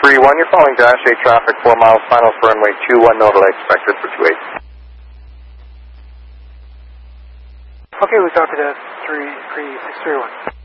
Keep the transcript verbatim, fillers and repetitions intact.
three one, you're following Dash eight traffic, four miles, final for runway two one, no delay expected for two eight. Okay, we copy that, three three six three one.